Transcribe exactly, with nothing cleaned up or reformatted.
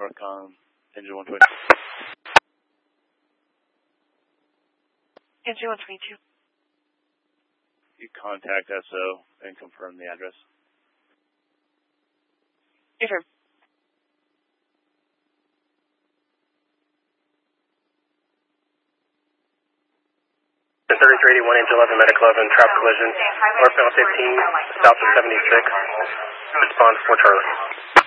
Northcom, engine one twenty. Engine one twenty-two. You contact S O and confirm the address. Confirm. thirty-three eighty-one, engine eleven, medical eleven, trap collision, northbound fifteen, south of seventy-six, response for Charlie.